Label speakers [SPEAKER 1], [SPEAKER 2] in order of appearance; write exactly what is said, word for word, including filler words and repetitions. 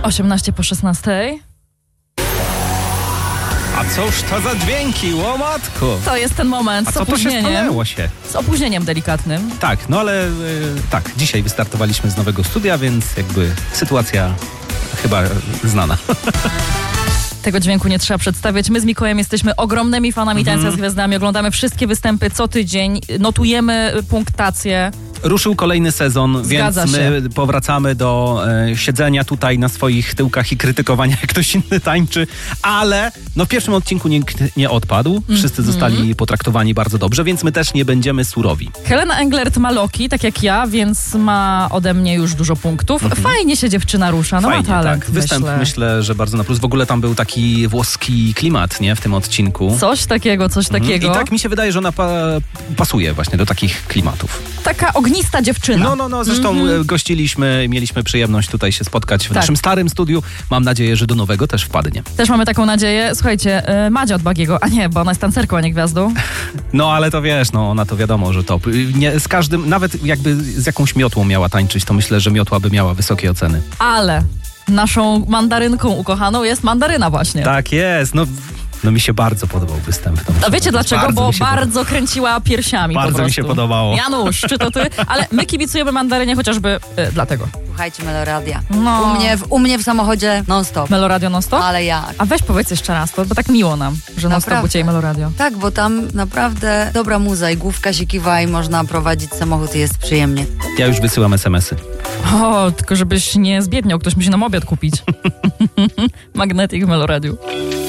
[SPEAKER 1] osiemnaście po szesnastej.
[SPEAKER 2] A cóż to za dźwięki, łomatko?
[SPEAKER 1] To jest ten moment
[SPEAKER 2] A
[SPEAKER 1] z
[SPEAKER 2] co to się
[SPEAKER 1] opóźnieniem.
[SPEAKER 2] stanęło się?
[SPEAKER 1] Z opóźnieniem delikatnym.
[SPEAKER 2] Tak, no ale y, tak, dzisiaj wystartowaliśmy z nowego studia, więc jakby sytuacja chyba znana.
[SPEAKER 1] Tego dźwięku nie trzeba przedstawiać. My z Mikołajem jesteśmy ogromnymi fanami
[SPEAKER 2] Mhm.
[SPEAKER 1] Tańca z Gwiazdami. Oglądamy wszystkie występy co tydzień. Notujemy punktację.
[SPEAKER 2] Ruszył kolejny sezon,
[SPEAKER 1] Zgadza
[SPEAKER 2] więc my
[SPEAKER 1] się.
[SPEAKER 2] powracamy do e, siedzenia tutaj na swoich tyłkach i krytykowania, jak ktoś inny tańczy, ale no w pierwszym odcinku nikt nie odpadł. Wszyscy zostali potraktowani bardzo dobrze, więc my też nie będziemy surowi.
[SPEAKER 1] Helena Englert ma Loki, tak jak ja, więc ma ode mnie już dużo punktów. Fajnie się dziewczyna rusza, no
[SPEAKER 2] Fajnie,
[SPEAKER 1] ma talent,
[SPEAKER 2] tak. Występ
[SPEAKER 1] myślę.
[SPEAKER 2] myślę, że bardzo na plus. W ogóle tam był taki włoski klimat, nie, w tym odcinku.
[SPEAKER 1] Coś takiego, coś takiego.
[SPEAKER 2] I tak mi się wydaje, że ona pa- pasuje właśnie do takich klimatów.
[SPEAKER 1] Taka ognista dziewczyna.
[SPEAKER 2] No, no, no, zresztą mm-hmm. gościliśmy, mieliśmy przyjemność tutaj się spotkać w
[SPEAKER 1] Tak.
[SPEAKER 2] naszym starym studiu. Mam nadzieję, że do nowego też wpadnie.
[SPEAKER 1] Też mamy taką nadzieję. Słuchajcie, y, Madzia od Bagiego, a nie, bo ona jest tancerką, a nie gwiazdą.
[SPEAKER 2] No, ale to wiesz, no, ona to wiadomo, że top. Nie, z każdym, nawet jakby z jakąś miotłą miała tańczyć, to myślę, że miotła by miała wysokie oceny.
[SPEAKER 1] Ale naszą mandarynką ukochaną jest mandaryna właśnie.
[SPEAKER 2] Tak jest, no... No mi się bardzo podobał występ.
[SPEAKER 1] A wiecie dlaczego?
[SPEAKER 2] Bardzo
[SPEAKER 1] Bo
[SPEAKER 2] mi się
[SPEAKER 1] bardzo kręciła piersiami
[SPEAKER 2] Bardzo
[SPEAKER 1] po prostu.
[SPEAKER 2] mi się podobało.
[SPEAKER 1] Janusz, czy to ty? Ale my kibicujemy mandarynie chociażby y, dlatego.
[SPEAKER 3] Słuchajcie Meloradia.
[SPEAKER 1] No.
[SPEAKER 3] U mnie, w, u mnie w samochodzie non-stop.
[SPEAKER 1] Meloradio non-stop?
[SPEAKER 3] Ale jak?
[SPEAKER 1] A weź powiedz jeszcze raz to, bo tak miło nam, że non-stop u
[SPEAKER 3] Naprawdę.
[SPEAKER 1] ciebie Meloradio.
[SPEAKER 3] Tak, bo tam naprawdę dobra muza i główka się kiwa i można prowadzić samochód i jest przyjemnie.
[SPEAKER 2] Ja już wysyłam es em esy.
[SPEAKER 1] O, tylko żebyś nie zbiedniał, ktoś musi nam obiad kupić. Magnetic w Meloradiu.